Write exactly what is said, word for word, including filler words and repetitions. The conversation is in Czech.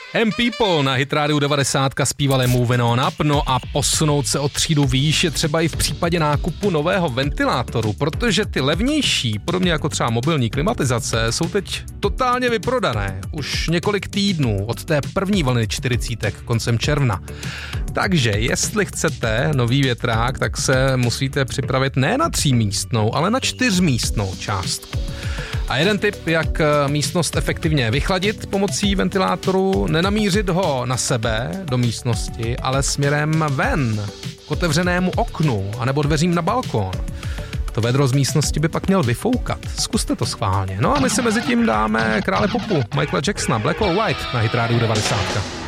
M People na Hit Radio devadesát zpívali Moving On Up, no a posunout se o třídu výš je třeba i v případě nákupu nového ventilátoru, protože ty levnější, podobně jako třeba mobilní klimatizace, jsou teď totálně vyprodané. Už několik týdnů od té první vlny čtyřicítek koncem června. Takže jestli chcete nový větrák, tak se musíte připravit ne na třímístnou, ale na čtyřmístnou částku. A jeden tip, jak místnost efektivně vychladit pomocí ventilátoru, nenamířit ho na sebe do místnosti, ale směrem ven, k otevřenému oknu anebo dveřím na balkón. To vedro z místnosti by pak měl vyfoukat. Zkuste to schválně. No a my se mezi tím dáme krále popu Michaela Jacksona, Black or White na Hit Radio devadesát.